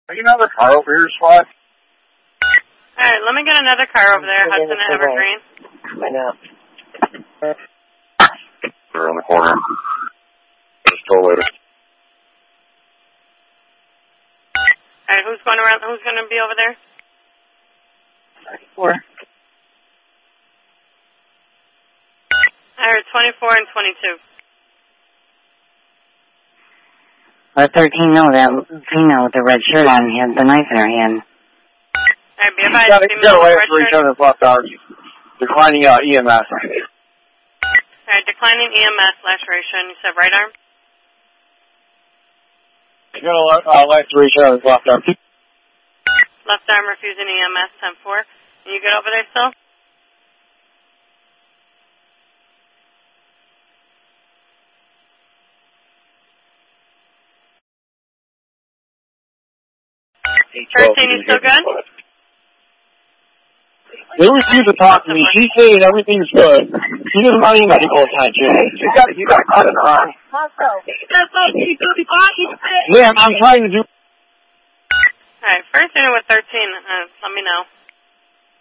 you another car over here, SWAT? Alright, let me get another car over there, Hudson and Evergreen. I know. They're on the corner. Just go later. Alright, who's going around? Who's going to be over there? 34. I heard 24 and 22. Let 13 know that female with the red shirt on had the knife in her hand. Alright, be advised, You female got with away red for each shirt. other's left arms. Declining EMS. Alright, declining EMS laceration. You said right arm? You got away for each other's left arm. Left arm refusing EMS, 10-4. You good over there still? Christine, you still good? They refuse to talk to me. She's saying everything's good. She doesn't want any medical attention. You got to cut it on. Man, I'm trying to do... Alright, first unit with 13, let me know.